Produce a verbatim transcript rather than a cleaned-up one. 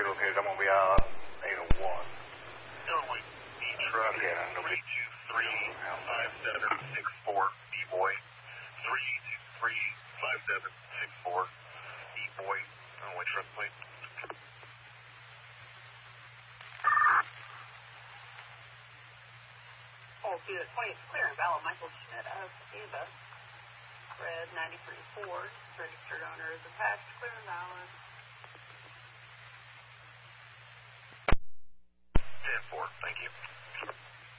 relocated. I'm going to be out eight oh one. Illinois, D truck, Yeah, nobody. three two three five seven six four, D-boy, three two three five seven six four, D-boy, Illinois truck plate. Oh, see, the twenty is clear and valid. Michael Schmidt out of Ava. Red ninety-three Ford. Registered owner is attached. Clear and valid. ten four, thank you.